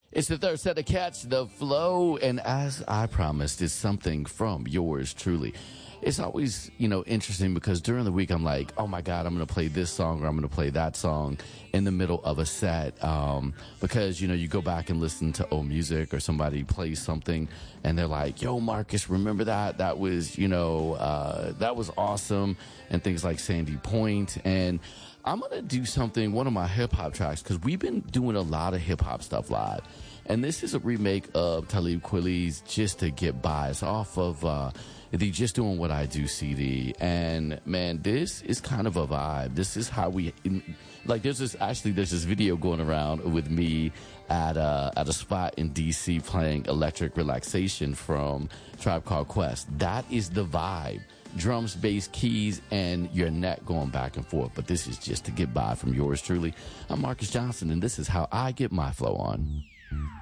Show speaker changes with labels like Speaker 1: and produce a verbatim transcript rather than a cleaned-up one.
Speaker 1: It's the third set of Catch the Flow, and as I promised, it's something from yours truly. It's always, you know, interesting because during the week I'm like, oh my God, I'm going to play this song or I'm going to play that song in the middle of a set. Um, because, you know, you go back and listen to old music or somebody plays something and they're like, yo, Marcus, remember that? That was, you know, uh, that was awesome. And things like Sandy Point. And I'm going to do something, one of my hip hop tracks, because we've been doing a lot of hip hop stuff live. And this is a remake of Talib Kweli's Just to Get By. It's off of, uh, the Just Doing What I Do C D. And man, this is kind of a vibe. This is how we, like, there's this, actually, there's this video going around with me at a, at a spot in D C playing Electric Relaxation from Tribe Called Quest. That is the vibe. Drums, bass, keys, and your neck going back and forth. But this is Just to Get By from yours truly. I'm Marcus Johnson, and this is how I get my flow on.